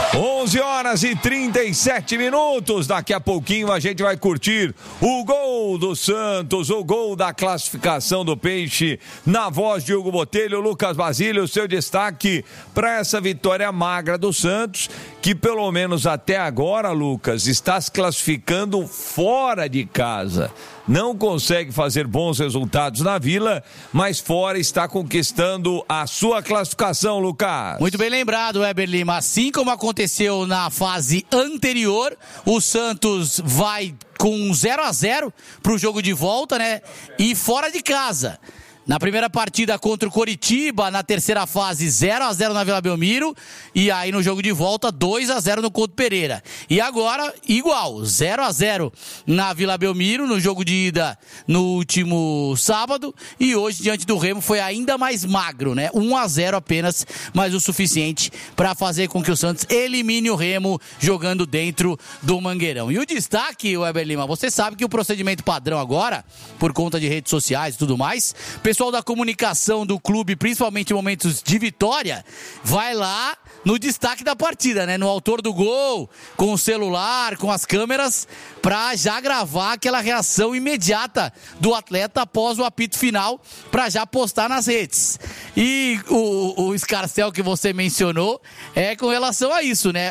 11h37. Daqui a pouquinho a gente vai curtir o gol do Santos, o gol da classificação do Peixe, na voz de Hugo Botelho. Lucas Basílio, seu destaque para essa vitória magra do Santos, que pelo menos até agora, Lucas, está se classificando fora de casa. Não consegue fazer bons resultados na Vila, mas fora está conquistando a sua classificação, Lucas. Muito bem lembrado, Weber Lima. Assim como aconteceu na fase anterior, o Santos vai com 0-0 para o jogo de volta, né? E fora de casa. Na primeira partida contra o Coritiba, na terceira fase 0-0 na Vila Belmiro, e aí no jogo de volta 2-0 no Couto Pereira. E agora igual, 0-0 na Vila Belmiro, no jogo de ida no último sábado, e hoje diante do Remo foi ainda mais magro, né? 1-0 apenas, mas o suficiente para fazer com que o Santos elimine o Remo jogando dentro do Mangueirão. E o destaque, Weber Lima, você sabe que o procedimento padrão agora, por conta de redes sociais e tudo mais, o pessoal da comunicação do clube, principalmente em momentos de vitória, vai lá no destaque da partida, né? No autor do gol, com o celular, com as câmeras, para já gravar aquela reação imediata do atleta após o apito final, para já postar nas redes. E o escarcéu que você mencionou é com relação a isso, né?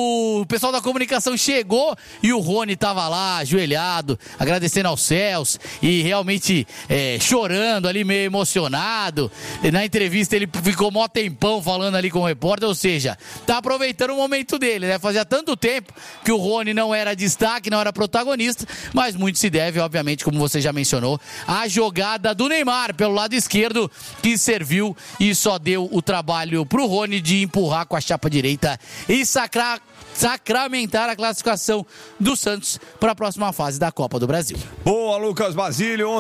O pessoal da comunicação chegou e o Rony estava lá, ajoelhado, agradecendo aos céus e realmente chorando ali, meio emocionado. Na entrevista ele ficou mó tempão falando ali com o repórter, ou seja, tá aproveitando o momento dele, né? Fazia tanto tempo que o Rony não era destaque, não era protagonista, mas muito se deve, obviamente, como você já mencionou, à jogada do Neymar pelo lado esquerdo, que serviu e só deu o trabalho pro Rony de empurrar com a chapa direita e sacramentar a classificação do Santos para a próxima fase da Copa do Brasil. Boa, Lucas Basílio,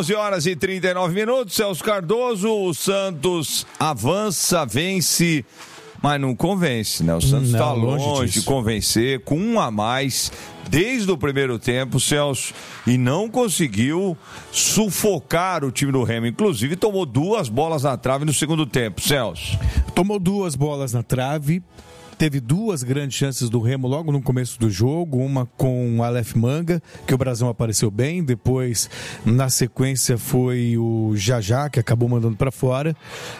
11h39. Celso Cardoso, o Santos avança, vence, mas não convence, né? O Santos está longe de convencer, com um a mais desde o primeiro tempo, Celso, e não conseguiu sufocar o time do Remo. Inclusive tomou 2 bolas na trave no segundo tempo, Celso. Tomou 2 bolas na trave. Teve 2 grandes chances do Remo logo no começo do jogo, uma com o Aleph Manga, que o Brasão apareceu bem, depois na sequência foi o Jajá, que acabou mandando para fora,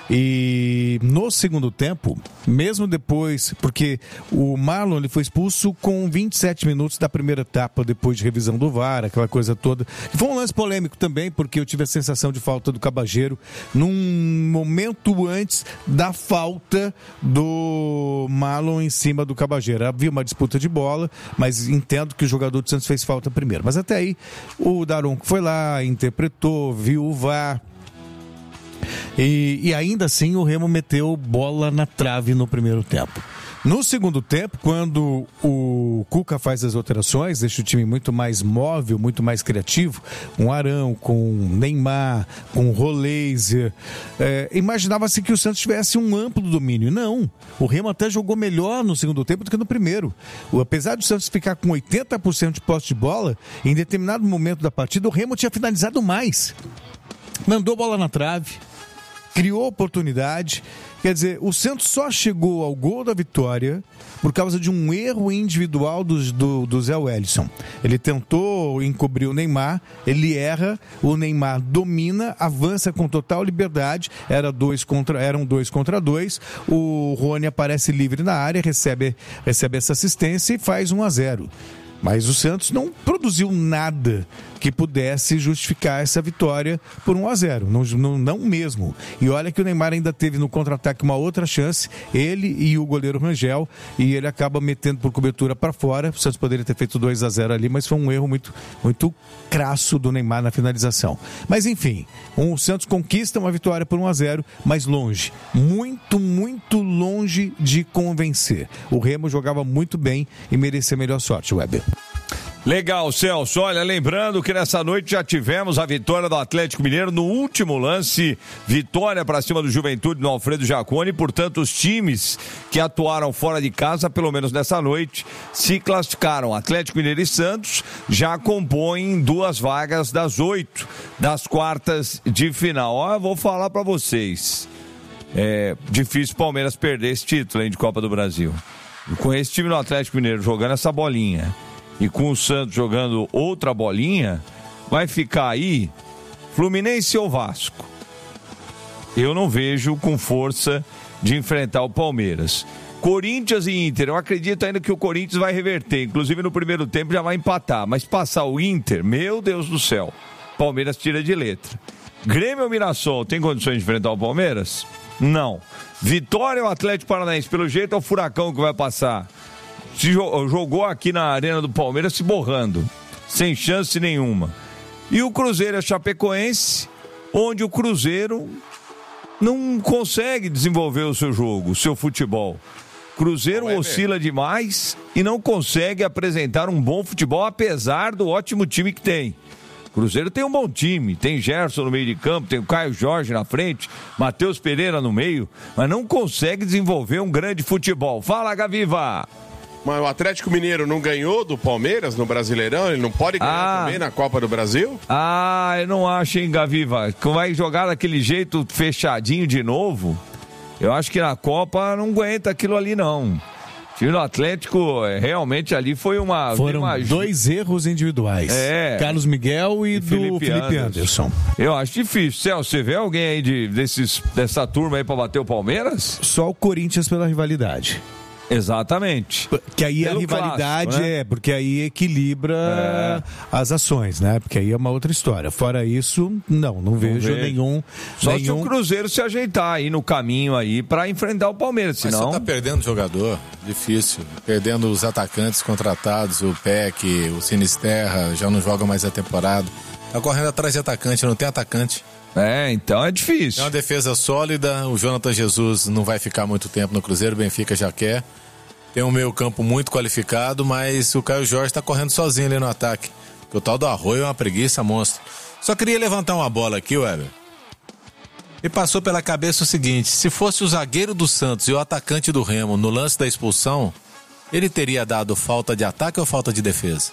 e no segundo tempo, mesmo depois, porque o Marlon ele foi expulso com 27 minutos da primeira etapa, depois de revisão do VAR, aquela coisa toda, foi um lance polêmico também, porque eu tive a sensação de falta do Cabageiro num momento antes da falta do Marlon em cima do Cabageiro. Havia uma disputa de bola, mas entendo que o jogador do Santos fez falta primeiro. Mas até aí, o Daronco foi lá, interpretou, viu o VAR. E ainda assim o Remo meteu bola na trave no primeiro tempo. No segundo tempo, quando o Cuca faz as alterações, deixa o time muito mais móvel, muito mais criativo, com Arão, com Neymar, com Roleiser, imaginava-se que o Santos tivesse um amplo domínio. Não, o Remo até jogou melhor no segundo tempo do que no primeiro. Apesar do Santos ficar com 80% de posse de bola, em determinado momento da partida, o Remo tinha finalizado mais. Mandou bola na trave, criou oportunidade. Quer dizer, o Santos só chegou ao gol da vitória por causa de um erro individual do Zé Wellison. Ele tentou encobrir o Neymar, ele erra, o Neymar domina, avança com total liberdade, eram 2 contra 2, o Rony aparece livre na área, recebe essa assistência e faz 1-0. Mas o Santos não produziu nada que pudesse justificar essa vitória por 1-0, não mesmo. E olha que o Neymar ainda teve no contra-ataque uma outra chance, ele e o goleiro Rangel, e ele acaba metendo por cobertura para fora. O Santos poderia ter feito 2-0 ali, mas foi um erro muito, muito crasso do Neymar na finalização. Mas enfim, o Santos conquista uma vitória por 1-0, mas longe, muito, muito longe de convencer. O Remo jogava muito bem e merecia melhor sorte, Weber. Legal, Celso. Olha, lembrando que nessa noite já tivemos a vitória do Atlético Mineiro no último lance, vitória para cima do Juventude no Alfredo Jaconi. Portanto, os times que atuaram fora de casa, pelo menos nessa noite, se classificaram. Atlético Mineiro e Santos já compõem 2 vagas das 8 das quartas de final. Ó, vou falar para vocês, é difícil o Palmeiras perder esse título, hein, de Copa do Brasil. com esse time do Atlético Mineiro jogando essa bolinha e com o Santos jogando outra bolinha, vai ficar aí Fluminense ou Vasco. Eu não vejo com força de enfrentar o Palmeiras. Corinthians e Inter, eu acredito ainda que o Corinthians vai reverter, inclusive no primeiro tempo já vai empatar, mas passar o Inter, meu Deus do céu, Palmeiras tira de letra. Grêmio ou Mirassol, tem condições de enfrentar o Palmeiras? Não. Vitória ou Atlético Paranaense, pelo jeito é o Furacão que vai passar. Se jogou aqui na arena do Palmeiras se borrando, sem chance nenhuma. E o Cruzeiro é Chapecoense, onde o Cruzeiro não consegue desenvolver o seu jogo, o seu futebol. Cruzeiro oscila demais e não consegue apresentar um bom futebol, apesar do ótimo time que tem. Cruzeiro tem um bom time, tem Gerson no meio de campo, tem o Caio Jorge na frente, Matheus Pereira no meio, mas não consegue desenvolver um grande futebol. Fala, Gaviva! Mas o Atlético Mineiro não ganhou do Palmeiras no Brasileirão? Ele não pode ganhar também na Copa do Brasil? Eu não acho, hein, Gaviva? Vai jogar daquele jeito fechadinho de novo? Eu acho que na Copa não aguenta aquilo ali, não. O time do Atlético, realmente ali foi uma... Foram dois erros individuais. Carlos Miguel e do Felipe Anderson. Eu acho difícil. Celso, você vê alguém aí dessa turma aí pra bater o Palmeiras? Só o Corinthians pela rivalidade. Exatamente. Que aí a rivalidade clássico, né? Porque aí equilibra as ações, né? Porque aí é uma outra história. Fora isso, não vejo nenhum. Só se o Cruzeiro se ajeitar aí no caminho aí pra enfrentar o Palmeiras, senão... Mas você tá perdendo jogador, difícil. Perdendo os atacantes contratados, o Peck, o Sinisterra, já não joga mais a temporada. Tá correndo atrás de atacante, não tem atacante. Então é difícil. É uma defesa sólida, o Jonathan Jesus não vai ficar muito tempo no Cruzeiro, o Benfica já quer. Tem um meio campo muito qualificado, mas o Caio Jorge tá correndo sozinho ali no ataque. Porque o tal do Arroio é uma preguiça monstro. Só queria levantar uma bola aqui, Weber. Me passou pela cabeça o seguinte, se fosse o zagueiro do Santos e o atacante do Remo no lance da expulsão, ele teria dado falta de ataque ou falta de defesa?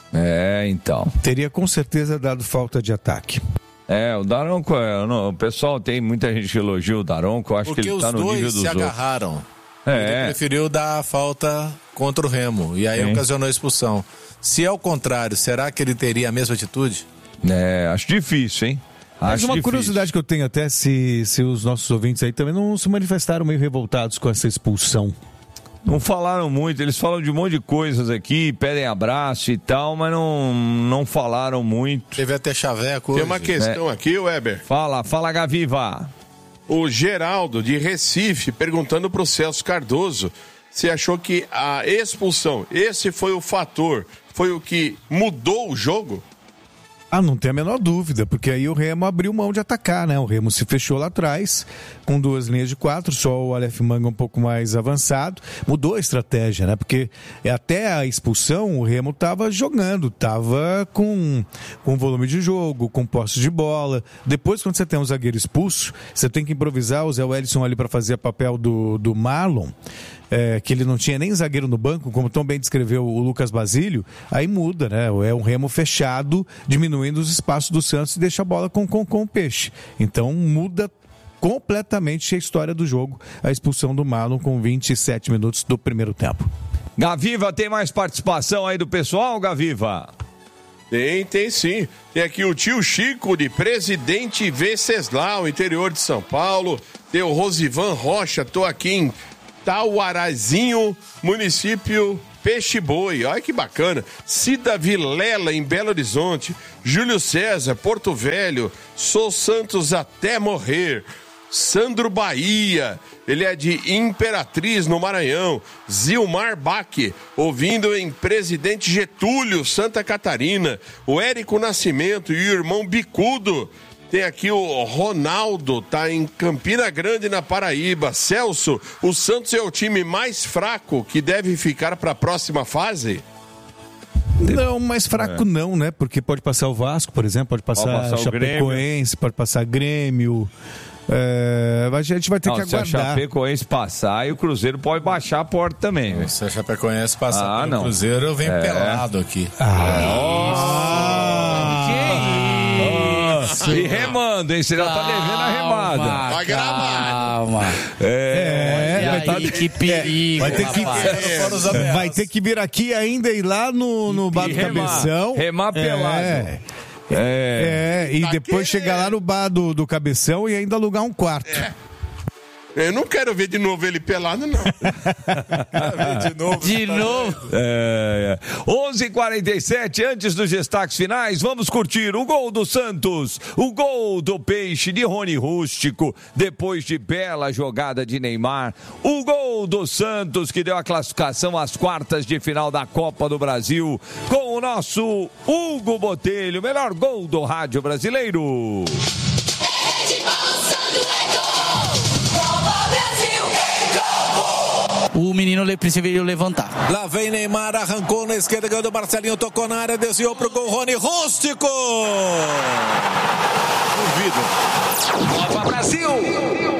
Então. Teria com certeza dado falta de ataque. O Daronco, o pessoal tem muita gente que elogia o Daronco, eu acho que ele tá no nível dos outros. Porque os dois se agarraram. Ele preferiu dar a falta contra o Remo, e aí ocasionou a expulsão. Se é o contrário, será que ele teria a mesma atitude? Acho difícil, hein? Mas uma curiosidade que eu tenho até, se os nossos ouvintes aí também não se manifestaram meio revoltados com essa expulsão. Não falaram muito, eles falam de um monte de coisas aqui, pedem abraço e tal, mas não falaram muito. Teve até chaveco hoje. Tem uma questão aqui, Weber. Fala, Gaviva. O Geraldo, de Recife, perguntando pro Celso Cardoso se achou que a expulsão, esse foi o fator, foi o que mudou o jogo? Não tem a menor dúvida, porque aí o Remo abriu mão de atacar, né? O Remo se fechou lá atrás, com 2 linhas de 4, só o Aleph Manga um pouco mais avançado. Mudou a estratégia, né? Porque até a expulsão, o Remo estava jogando, estava com volume de jogo, com posse de bola. Depois, quando você tem um zagueiro expulso, você tem que improvisar o Zé Wellison ali para fazer o papel do Marlon. Que ele não tinha nem zagueiro no banco, como tão bem descreveu o Lucas Basílio, aí muda, né? É um Remo fechado, diminuindo os espaços do Santos e deixa a bola com o Peixe. Então muda completamente a história do jogo, a expulsão do Marlon com 27 minutos do primeiro tempo. Gaviva, tem mais participação aí do pessoal, Gaviva? Tem sim. Tem aqui o tio Chico de Presidente Venceslau, interior de São Paulo. Tem o Rosivan Rocha, tô aqui em Tauarazinho, município Peixe Boi, olha que bacana. Cida Vilela, em Belo Horizonte. Júlio César, Porto Velho. Sou Santos até morrer. Sandro Bahia, ele é de Imperatriz, no Maranhão. Zilmar Bach, ouvindo em Presidente Getúlio, Santa Catarina. O Érico Nascimento e o irmão Bicudo. Tem aqui o Ronaldo, tá em Campina Grande, na Paraíba. Celso, o Santos é o time mais fraco que deve ficar para a próxima fase? Não, mais fraco não, né? Porque pode passar o Vasco, por exemplo, pode passar Chapecoense, pode passar Grêmio. A gente vai ter que aguardar. Se a Chapecoense passar, e o Cruzeiro pode baixar a porta também. Se a Chapecoense passar, o Cruzeiro vem pelado aqui. E remando, hein? Você já tá devendo a remada. Vai gravar. Calma. aí, que perigo. Vai ter que vir aqui ainda e ir lá no bar do Cabeção. Remar pelado. E depois chegar lá no bar do Cabeção e ainda alugar um quarto. Eu não quero ver de novo ele pelado, não. De novo. 11h47, antes dos destaques finais, vamos curtir o gol do Santos, o gol do Peixe de Rony Rústico, depois de bela jogada de Neymar, o gol do Santos que deu a classificação às quartas de final da Copa do Brasil, com o nosso Hugo Botelho, melhor gol do rádio brasileiro. O menino preferiu levantar. Lá vem Neymar, arrancou na esquerda, ganhou do Marcelinho, tocou na área, desviou pro gol, Rony Rústico! Duvido. Copa Brasil!